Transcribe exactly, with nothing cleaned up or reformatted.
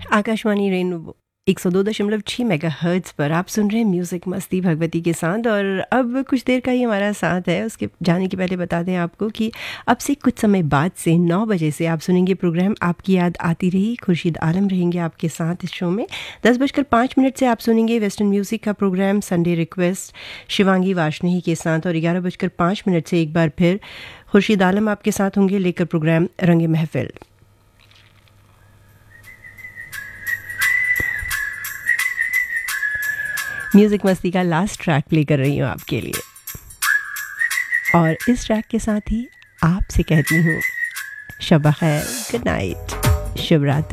Akashvani rainbow एक सौ दो दशमलव छह मेगाहर्ट्ज़ पर आप सुन रहे हैं म्यूज़िक मस्ती भगवती के साथ। और अब कुछ देर का ही हमारा साथ है। उसके जाने के पहले बता दें आपको कि अब से कुछ समय बाद से नौ बजे से आप सुनेंगे प्रोग्राम आपकी याद आती रही। खुर्शीद आलम रहेंगे आपके साथ इस शो में। दस बजकर पाँच मिनट से आप सुनेंगे वेस्टर्न म्यूज़िक का प्रोग्राम संडे रिक्वेस्ट शिवांगी वाशनेही के साथ। और ग्यारह बजकर पाँच मिनट से एक बार फिर खुर्शीद आलम आपके साथ होंगे लेकर प्रोग्राम रंगे महफिल। म्यूज़िक मस्ती का लास्ट ट्रैक प्ले कर रही हूँ आपके लिए, और इस ट्रैक के साथ ही आपसे कहती हूँ शब खैर, गुड नाइट, शुभ रात्रि।